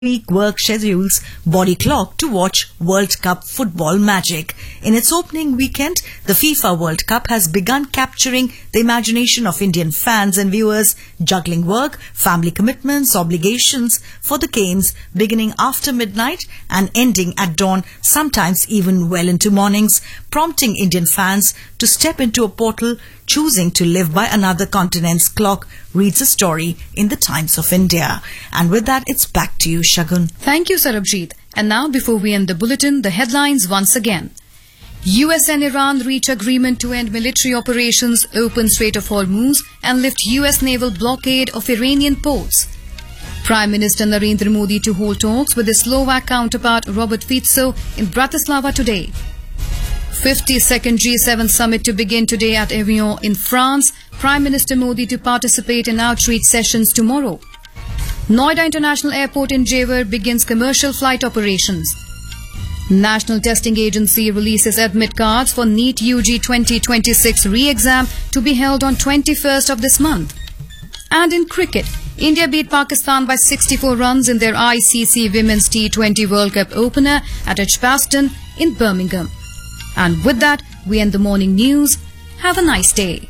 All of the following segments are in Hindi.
Week work schedules Body Clock to watch World Cup football magic. In its opening weekend, the FIFA World Cup has begun capturing the imagination of Indian fans and viewers, juggling work, family commitments, obligations for the games beginning after midnight and ending at dawn, sometimes even well into mornings, prompting Indian fans to step into a portal choosing to live by another continent's clock, reads a story in the Times of India. And with that, it's back to you, Shagun. Thank you, Sarabjit. And now, before we end the bulletin, the headlines once again. US and Iran reach agreement to end military operations, open Strait of Hormuz, and lift US naval blockade of Iranian ports. Prime Minister Narendra Modi to hold talks with his Slovak counterpart Robert Fico in Bratislava today. 52nd G7 summit to begin today at Evian in France. Prime Minister Modi to participate in outreach sessions tomorrow. Noida International Airport in Jewar begins commercial flight operations. National Testing Agency releases admit cards for NEET UG 2026 re-exam to be held on 21st of this month. And in cricket, India beat Pakistan by 64 runs in their ICC Women's T20 World Cup opener at Edgbaston in Birmingham. And with that, we end the morning news. Have a nice day.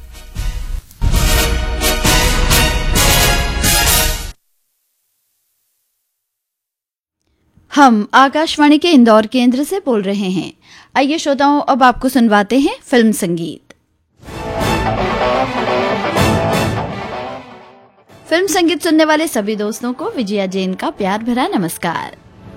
हम आकाशवाणी के इंदौर केंद्र से बोल रहे हैं। आइए श्रोताओं, अब आपको सुनवाते हैं फिल्म संगीत। फिल्म संगीत सुनने वाले सभी दोस्तों को विजया जैन का प्यार भरा नमस्कार।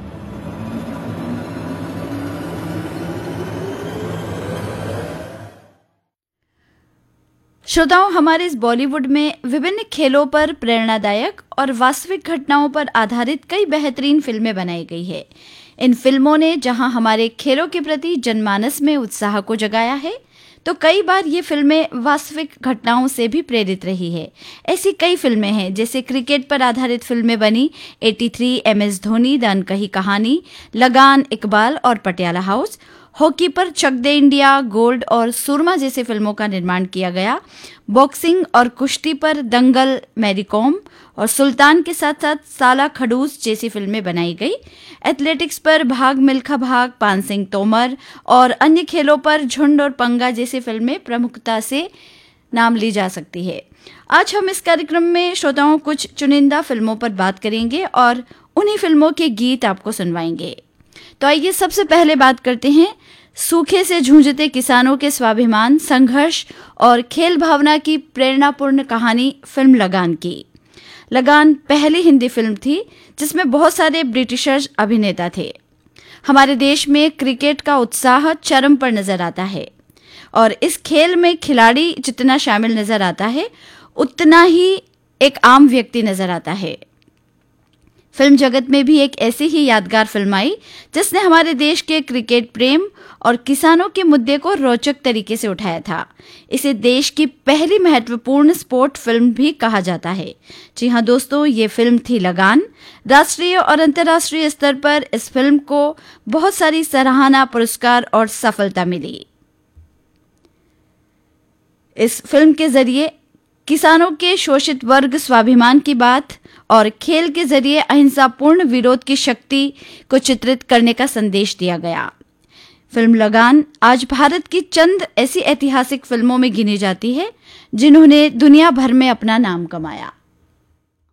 श्रोताओं, हमारे इस बॉलीवुड में विभिन्न खेलों पर प्रेरणादायक और वास्तविक घटनाओं पर आधारित कई बेहतरीन फिल्में बनाई गई है। इन फिल्मों ने जहां हमारे खेलों के प्रति जनमानस में उत्साह को जगाया है, तो कई बार ये फिल्में वास्तविक घटनाओं से भी प्रेरित रही है। ऐसी कई फिल्में हैं, जैसे क्रिकेट पर आधारित फिल्में बनी 83, MS धोनी, द अनकही कहानी, लगान, इकबाल और पटियाला हाउस। हॉकी पर चक दे इंडिया, गोल्ड और सुरमा जैसे फिल्मों का निर्माण किया गया। बॉक्सिंग और कुश्ती पर दंगल, मैरी कॉम और सुल्तान के साथ साथ साला खड़ूस जैसी फिल्में बनाई गई। एथलेटिक्स पर भाग मिल्खा भाग, पान सिंह तोमर और अन्य खेलों पर झुंड और पंगा जैसी फिल्में प्रमुखता से नाम ली जा सकती है। आज हम इस कार्यक्रम में श्रोताओं कुछ चुनिंदा फिल्मों पर बात करेंगे और उन्हीं फिल्मों के गीत आपको सुनवाएंगे। तो आइए सबसे पहले बात करते हैं सूखे से जूझते किसानों के स्वाभिमान, संघर्ष और खेल भावना की प्रेरणापूर्ण कहानी फिल्म लगान की। लगान पहली हिंदी फिल्म थी जिसमें बहुत सारे ब्रिटिशर्स अभिनेता थे। हमारे देश में क्रिकेट का उत्साह चरम पर नजर आता है और इस खेल में खिलाड़ी जितना शामिल नजर आता है, उतना ही एक आम व्यक्ति नजर आता है। फिल्म जगत में भी एक ऐसी ही यादगार फिल्म आई जिसने हमारे देश के क्रिकेट प्रेम और किसानों के मुद्दे को रोचक तरीके से उठाया था। इसे देश की पहली महत्वपूर्ण स्पोर्ट फिल्म भी कहा जाता है। जी हाँ दोस्तों, ये फिल्म थी लगान। राष्ट्रीय और अंतर्राष्ट्रीय स्तर पर इस फिल्म को बहुत सारी सराहना, पुरस्कार और सफलता मिली। इस फिल्म के जरिए किसानों के शोषित वर्ग स्वाभिमान की बात और खेल के जरिए अहिंसापूर्ण विरोध की शक्ति को चित्रित करने का संदेश दिया गया। फिल्म लगान आज भारत की चंद ऐसी ऐतिहासिक फिल्मों में गिनी जाती है जिन्होंने दुनिया भर में अपना नाम कमाया।